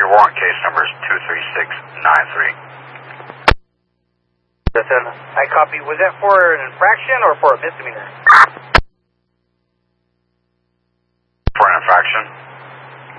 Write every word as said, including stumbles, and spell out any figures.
Your warrant case number is two three six nine three. I copy. Was that for an infraction or for a misdemeanor?